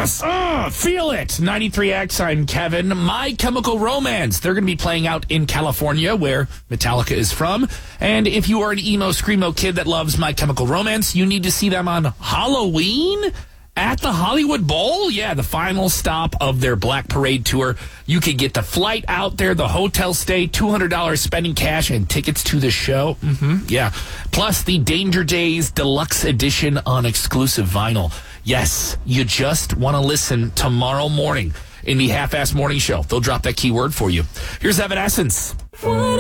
Yes. Feel it. 93X, I'm Kevin. My Chemical Romance. They're going to be playing out in California, where Metallica is from. And if you are an emo, screamo kid that loves My Chemical Romance, you need to see them on Halloween at the Hollywood Bowl. Yeah, the final stop of their Black Parade tour. You could get the flight out there, the hotel stay, $200 spending cash, and tickets to the show. Yeah. Plus the Danger Days Deluxe Edition on exclusive vinyl. Yes, you just want to listen tomorrow morning in the Half-Ass Morning Show. They'll drop that keyword for you. Here's Evanescence.